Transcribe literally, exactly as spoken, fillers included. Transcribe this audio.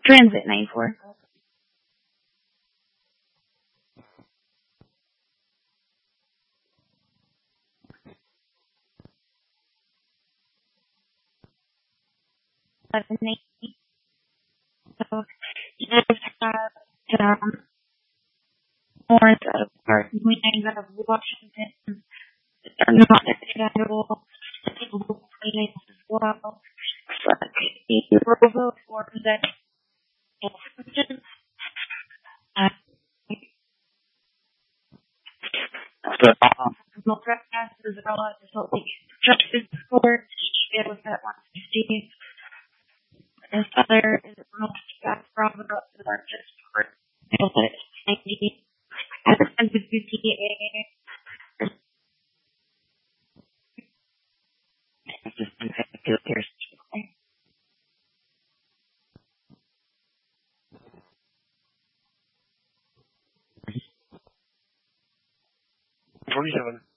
Transit ninety-four. eleven eighty. So you just have um, warrants out of Washington out of Washington that are not extendable. People cleaning as well. But the Rovo for that institution. Uh, so, um, no trespassers are allowed to totally justice court. It was at one fifty. This other is most back from the largest part. It'll put it ninety. As a sense of U T A. It's just been two years. Forty-seven.